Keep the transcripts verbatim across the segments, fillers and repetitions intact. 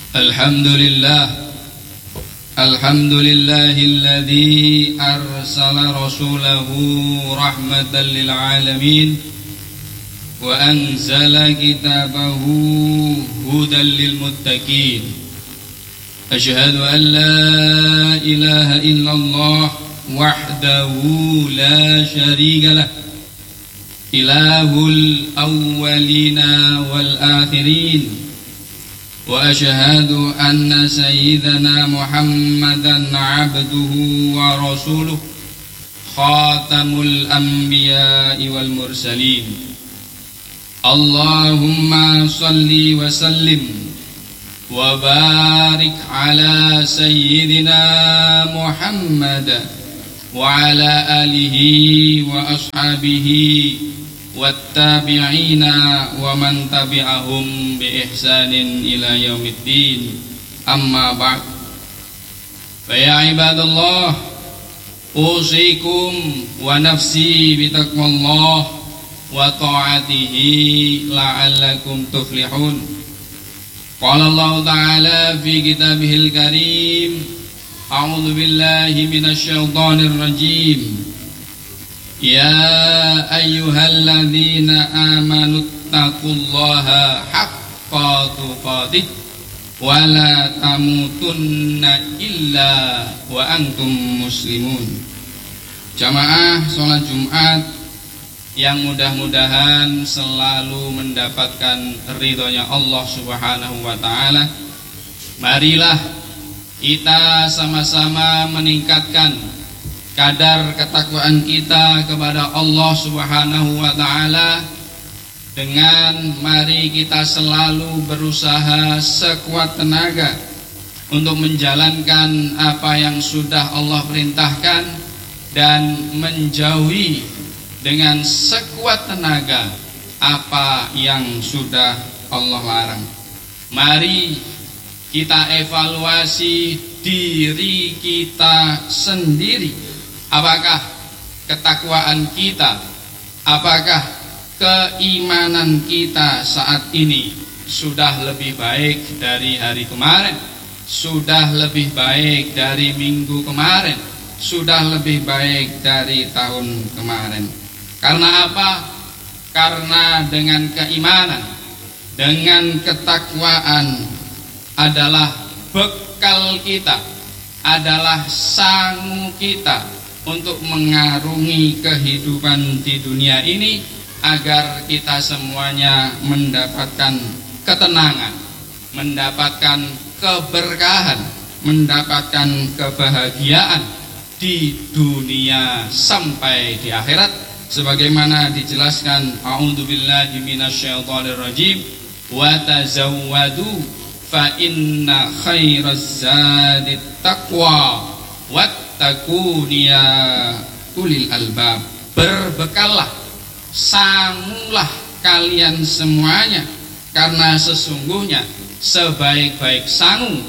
الحمد لله الحمد لله الذي أرسل رسوله رحمة للعالمين وأنزل كتابه هدى للمتقين أشهد أن لا إله إلا الله وحده لا شريك له إله الأولين والآخرين وأشهد أن سيدنا محمدا عبده ورسوله خاتم الأنبياء والمرسلين اللهم صل وسلم وبارك على سيدنا محمد وعلى آله وأصحابه والتابعين ومن تبعهم بإحسان إلى يوم الدين أما بعد فيا عباد الله أوصيكم ونفسي بتقوى الله وطاعته لعلكم تفلحون قال الله تعالى في كتابه الكريم أعوذ بالله من الشيطان الرجيم يا أيها الذين آمنوا اتقوا الله حق تقاته ولا تموتن إلا وأنتم مسلمون. Jamaah sholat Jumat yang mudah-mudahan selalu mendapatkan ridhonya Allah Subhanahu wa ta'ala, marilah kita sama-sama meningkatkan kadar ketakwaan kita kepada Allah Subhanahu wa ta'ala dengan mari kita selalu berusaha sekuat tenaga untuk menjalankan apa yang sudah Allah perintahkan dan menjauhi dengan sekuat tenaga apa yang sudah Allah larang. Mari kita evaluasi diri kita sendiri. Apakah ketakwaan kita, apakah keimanan kita saat ini sudah lebih baik dari hari kemarin, sudah lebih baik dari minggu kemarin, sudah lebih baik dari tahun kemarin. Karena apa? Karena dengan keimanan, dengan ketakwaan adalah bekal kita, adalah sangu kita untuk mengarungi kehidupan di dunia ini agar kita semuanya mendapatkan ketenangan, mendapatkan keberkahan, mendapatkan kebahagiaan di dunia sampai di akhirat, sebagaimana dijelaskan a'udzubillahi minasyaitonirrajim wa tazawwadu fa inna khairaz zadit taqwa wattaqunia ulil albab. Berbekallah, sangulah kalian semuanya, karena sesungguhnya sebaik-baik sangu,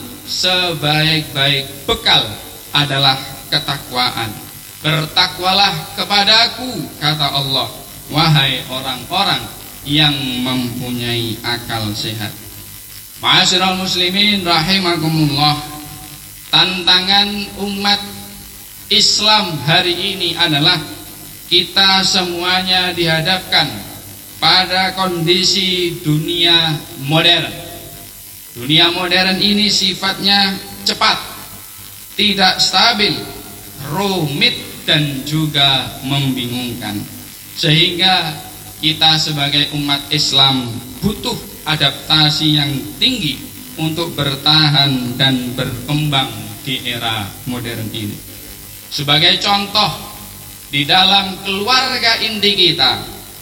sebaik-baik bekal adalah ketakwaan. Bertakwalah kepadaku, kata Allah, wahai orang-orang yang mempunyai akal sehat. Ma'asyiral muslimin rahimakumullah, tantangan umat Islam hari ini adalah kita semuanya dihadapkan pada kondisi dunia modern. Dunia modern ini sifatnya cepat, tidak stabil, rumit dan juga membingungkan. Sehingga kita sebagai umat Islam butuh adaptasi yang tinggi untuk bertahan dan berkembang di era modern ini. Sebagai contoh, di dalam keluarga inti kita,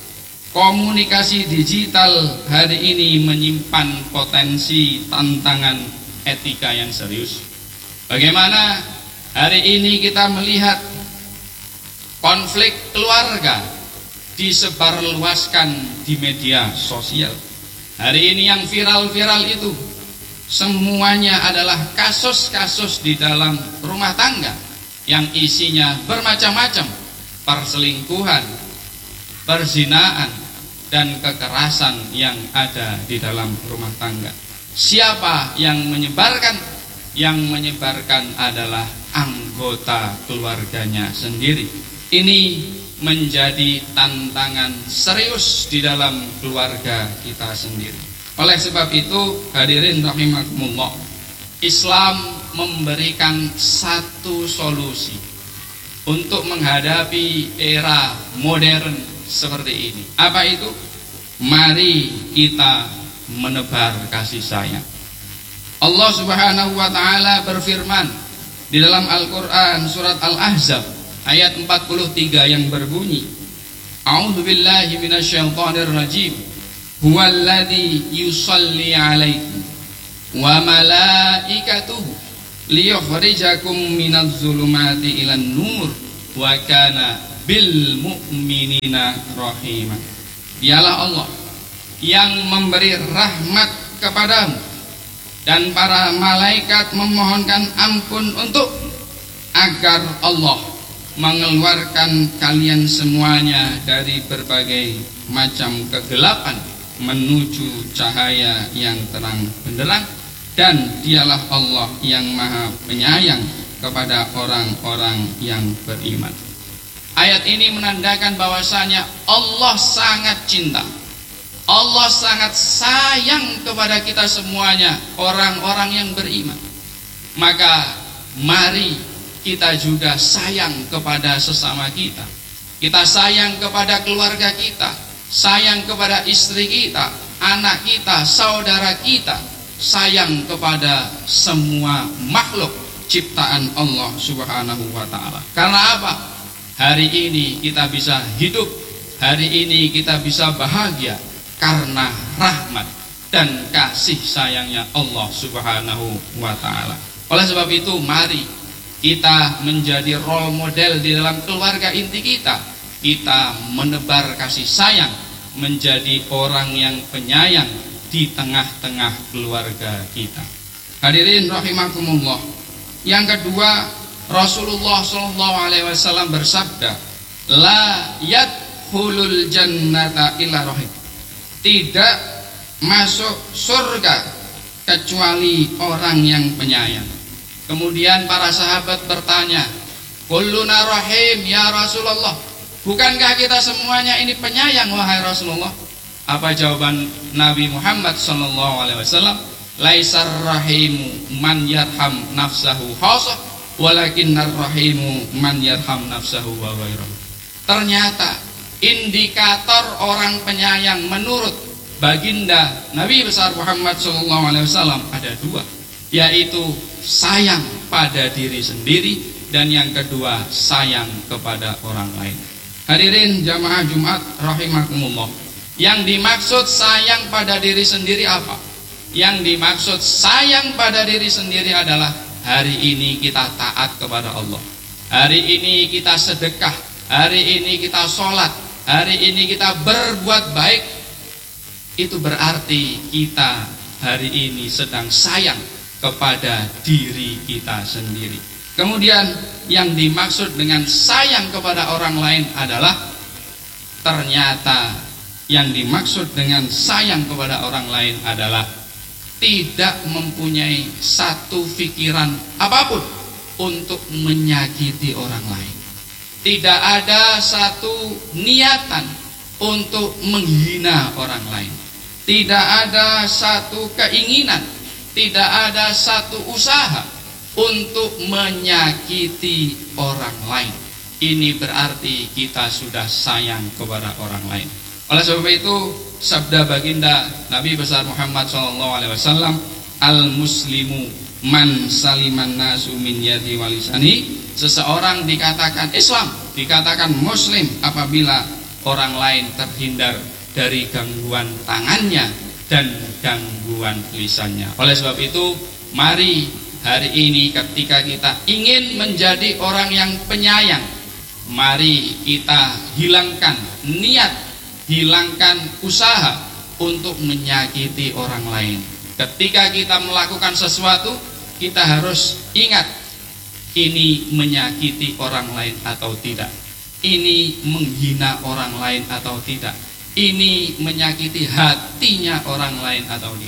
komunikasi digital hari ini menyimpan potensi tantangan etika yang serius. Bagaimana hari ini kita melihat konflik keluarga disebarluaskan di media sosial. Hari ini yang viral-viral itu semuanya adalah kasus-kasus di dalam rumah tangga yang isinya bermacam-macam, perselingkuhan, perzinaan, dan kekerasan yang ada di dalam rumah tangga. Siapa yang menyebarkan? Yang menyebarkan adalah anggota keluarganya sendiri. Ini menjadi tantangan serius di dalam keluarga kita sendiri. Oleh sebab itu, hadirin rahimakumullah, Islam memberikan satu solusi untuk menghadapi era modern seperti ini. Apa itu? Mari kita menebar kasih sayang. Allah Subhanahu wa taala berfirman di dalam Al-Qur'an surat Al-Ahzab ayat empat puluh tiga yang berbunyi, A'udzu billahi minasyaitonir rajim. Huwallazi yusalli 'alaikum wa malaikatuhu liyukhrijakum minadz zulumati ilan nur wa kana bil mu'minina rahima. Dialah Allah yang memberi rahmat kepadamu dan para malaikat memohonkan ampun untuk agar Allah mengeluarkan kalian semuanya dari berbagai macam kegelapan menuju cahaya yang terang benderang, dan dialah Allah yang maha penyayang kepada orang-orang yang beriman. Ayat ini menandakan bahwasanya Allah sangat cinta, Allah sangat sayang kepada kita semuanya, orang-orang yang beriman. Maka mari kita juga sayang kepada sesama kita. Kita sayang kepada keluarga kita, sayang kepada istri kita, anak kita, saudara kita, sayang kepada semua makhluk ciptaan Allah Subhanahu wa taala. Karena apa? Hari ini kita bisa hidup, hari ini kita bisa bahagia karena rahmat dan kasih sayangnya Allah Subhanahu wa taala. Oleh sebab itu, mari kita menjadi role model di dalam keluarga inti kita. Kita menebar kasih sayang, menjadi orang yang penyayang di tengah-tengah keluarga kita. Hadirin rahimakumullah. Yang kedua, Rasulullah shallallahu alaihi wasallam bersabda, la yadkhulul jannata illa rahim. Tidak masuk surga kecuali orang yang penyayang. Kemudian para sahabat bertanya, kulluna rahim ya Rasulullah, bukankah kita semuanya ini penyayang wahai Rasulullah? Apa jawaban Nabi Muhammad sallallahu alaihi wasallam? Laisar rahimu man yarham nafsahu khasah, walakinnar rahimu man yarham nafsahu wa ghairahu. Ternyata indikator orang penyayang menurut baginda Nabi besar Muhammad sallallahu alaihi wasallam ada dua, yaitu sayang pada diri sendiri dan yang kedua sayang kepada orang lain. Hadirin jamaah Jumat rahimakumullah, yang dimaksud sayang pada diri sendiri apa? Yang dimaksud sayang pada diri sendiri adalah hari ini kita taat kepada Allah, hari ini kita sedekah, hari ini kita sholat, hari ini kita berbuat baik. Itu berarti kita hari ini sedang sayang kepada diri kita sendiri. Kemudian yang dimaksud dengan sayang kepada orang lain adalah ternyata yang dimaksud dengan sayang kepada orang lain adalah tidak mempunyai satu pikiran apapun untuk menyakiti orang lain. Tidak ada satu niatan untuk menghina orang lain. Tidak ada satu keinginan, tidak ada satu usaha untuk menyakiti orang lain. Ini berarti kita sudah sayang kepada orang lain. Oleh sebab itu, sabda baginda Nabi besar Muhammad shallallahu alaihi wasallam, al muslimu man saliman nasu min yadi walisani. Seseorang dikatakan Islam, dikatakan muslim apabila orang lain terhindar dari gangguan tangannya dan gangguan lisannya. Oleh sebab itu, mari hari ini ketika kita ingin menjadi orang yang penyayang, mari kita hilangkan niat, hilangkan usaha untuk menyakiti orang lain. Ketika kita melakukan sesuatu, kita harus ingat, ini menyakiti orang lain atau tidak, ini menghina orang lain atau tidak, ini menyakiti hatinya orang lain atau tidak.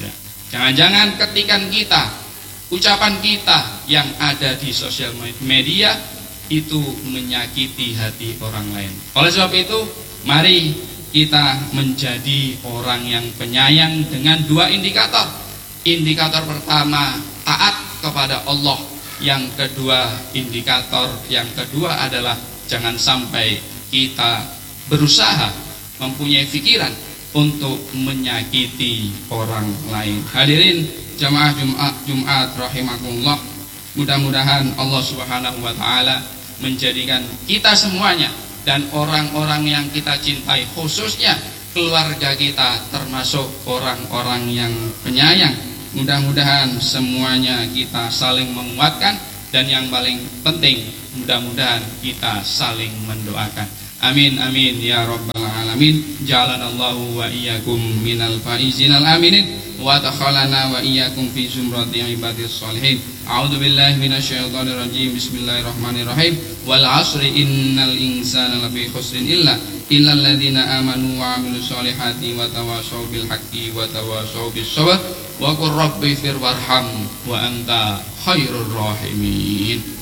Jangan-jangan ketikan kita, ucapan kita yang ada di sosial media itu menyakiti hati orang lain. Oleh sebab itu, mari kita menjadi orang yang penyayang dengan dua indikator. Indikator pertama, taat kepada Allah. Yang kedua, indikator yang kedua adalah jangan sampai kita berusaha mempunyai pikiran untuk menyakiti orang lain. Hadirin jamaah Jumat Jumat rahimakumullah, mudah-mudahan Allah Subhanahu wa taala menjadikan kita semuanya dan orang-orang yang kita cintai, khususnya keluarga kita, termasuk orang-orang yang penyayang. Mudah-mudahan semuanya kita saling menguatkan, dan yang paling penting mudah-mudahan kita saling mendoakan. Amin amin ya rabbal alamin. Ja'alanallahu wa iyyakum minal faizinal aminin wa takhalana wa iyyakum fi zumratil ibadis sholihin. A'udzu billahi minasyaitonir rajim. Bismillahirrahmanirrahim. Wal 'asri innal insana lafi khusrin illa illal ladzina amanu wa 'amilus solihati wa tawassaw bil haqqi wa tawassaw bis sabr wa qur rabbi fir warham wa anta khairur rahimin.